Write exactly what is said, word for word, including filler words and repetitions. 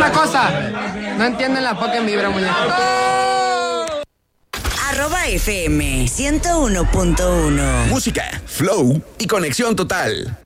una cosa. No entienden la fucking vibra, muñeco. Arroba F M ciento uno punto uno. Música, flow y conexión total.